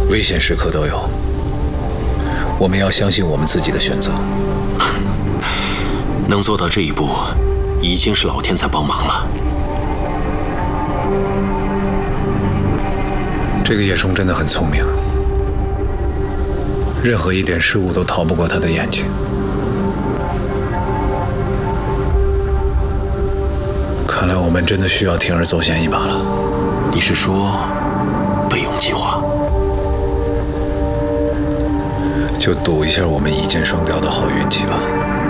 危险时刻都有，我们要相信我们自己的选择。 能做到这一步，已经是老天在帮忙了。 这个叶冲真的很聪明，任何一点失误都逃不过他的眼睛。看来我们真的需要铤而走险一把了。 你是说备用计划？ 就赌一下我们一箭双雕的好运气吧。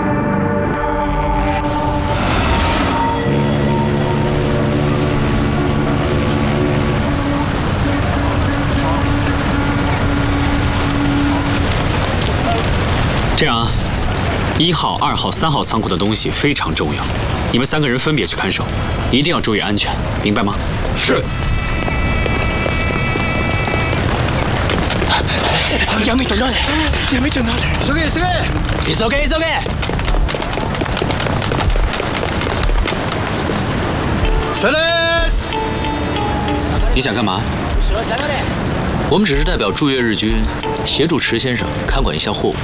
这样啊，1号、2号、3号仓库的东西非常重要，你们3个人分别去看守，一定要注意安全，明白吗？ 是。 ยังไม่จนได้ยังไม่จนได้急げ急げ急げ急げ起来！ 你想干嘛？ 我们只是代表驻越日军，协助池先生看管一下货物。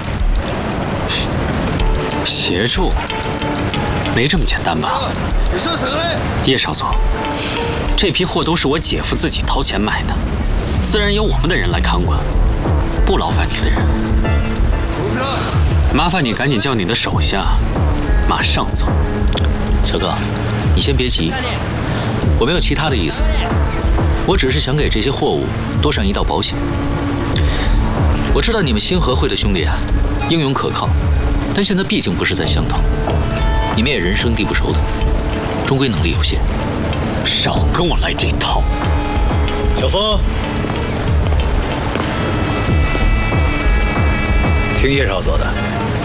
协助？没这么简单吧？叶少佐，这批货都是我姐夫自己掏钱买的，自然由我们的人来看管，不劳烦你的人。麻烦你赶紧叫你的手下马上走。 小哥，你先别急，我没有其他的意思，我只是想给这些货物多上一道保险。我知道你们星河会的兄弟啊，英勇可靠，但现在毕竟不是在湘头，你们也人生地不熟的，终归能力有限。 少跟我来这套。 小风，听叶少佐的，